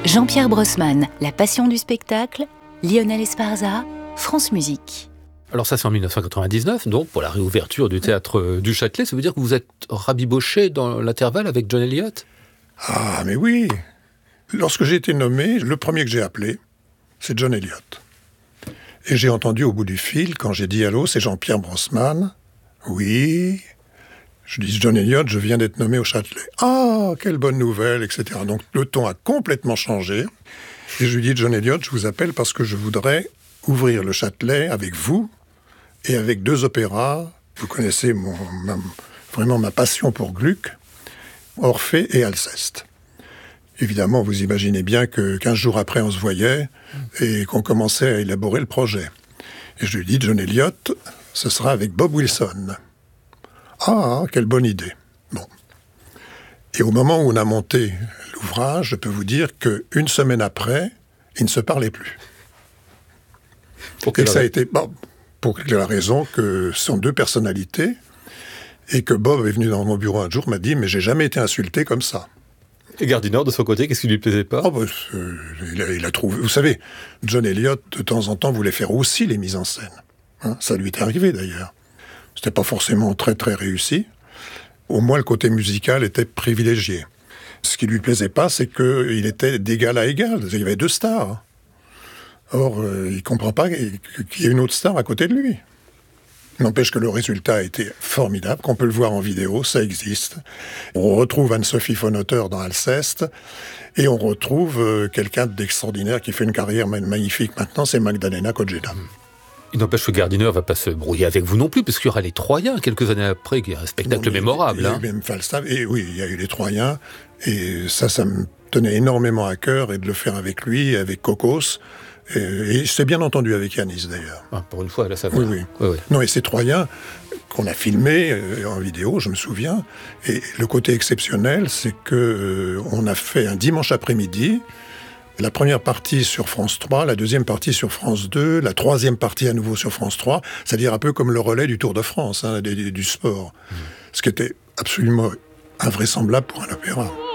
Jean-Pierre Brossman, La passion du spectacle, Lionel Esparza, France Musique. Alors ça c'est en 1999, donc pour la réouverture du théâtre du Châtelet, ça veut dire que vous êtes rabiboché dans l'intervalle avec John Eliot ? Ah mais oui. Lorsque j'ai été nommé, le premier que j'ai appelé, c'est John Eliot. Et j'ai entendu au bout du fil, quand j'ai dit « Allô, c'est Jean-Pierre Brossman ?»« Oui. » Je dis « John Eliot, je viens d'être nommé au Châtelet. »« Ah, quelle bonne nouvelle, etc. » Donc le ton a complètement changé. Et je lui dis « John Eliot, je vous appelle parce que je voudrais ouvrir le Châtelet avec vous et avec 2 opéras. Vous connaissez vraiment ma passion pour Gluck, Orphée et Alceste. » Évidemment, vous imaginez bien que 15 jours après, on se voyait et qu'on commençait à élaborer le projet. Et je lui dis, John Eliot, ce sera avec Bob Wilson. Ah, quelle bonne idée. Bon. Et au moment où on a monté l'ouvrage, je peux vous dire qu'une semaine après, ils ne se parlaient plus. Et ça a été pour la raison que ce sont 2 personnalités et que Bob est venu dans mon bureau un jour, m'a dit, mais j'ai jamais été insulté comme ça. Et Gardiner, de son côté, qu'est-ce qui lui plaisait pas ? Il a trouvé... Vous savez, John Eliot, de temps en temps, voulait faire aussi les mises en scène. Ça lui est arrivé, d'ailleurs. C'était pas forcément très, très réussi. Au moins, le côté musical était privilégié. Ce qui lui plaisait pas, c'est qu'il était d'égal à égal. Il y avait 2 stars. Or, il comprend pas qu'il y ait une autre star à côté de lui. N'empêche que le résultat a été formidable, qu'on peut le voir en vidéo, ça existe. On retrouve Anne-Sophie von Otter dans Alceste, et on retrouve quelqu'un d'extraordinaire qui fait une carrière magnifique maintenant, c'est Magdalena Kojeda. Il n'empêche que Gardiner ne va pas se brouiller avec vous non plus, parce qu'il y aura les Troyens quelques années après, qui est un spectacle mémorable. Il y a eu même Falstaff, et oui, il y a eu les Troyens, et ça me tenait énormément à cœur, et de le faire avec lui, avec Kokos. Et c'est bien entendu avec Yanis, d'ailleurs. Ah, pour une fois, là, ça va. Oui. Non, et ces Troyens qu'on a filmés en vidéo, je me souviens. Et le côté exceptionnel, c'est qu'on a fait un dimanche après-midi, la première partie sur France 3, la deuxième partie sur France 2, la troisième partie à nouveau sur France 3, c'est-à-dire un peu comme le relais du Tour de France, du sport. Ce qui était absolument invraisemblable pour un opéra.